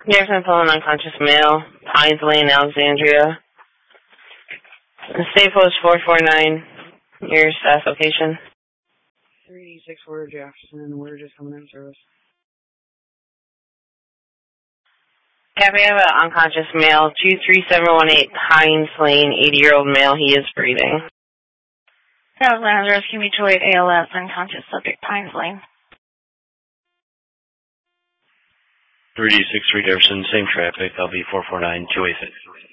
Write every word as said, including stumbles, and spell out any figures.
Jefferson Pullen, unconscious male, Pines Lane, Alexandria. The state post four four nine, your staff location. three six four Jefferson, we're just coming in service. Copy, I have an unconscious male, two three seven one eight, Pines Lane, eighty-year-old male, he is breathing. Southland Rescue Mutual Aid A L S, unconscious subject, Pines Lane. three D six three Jefferson, same traffic, L B four four nine two eight six.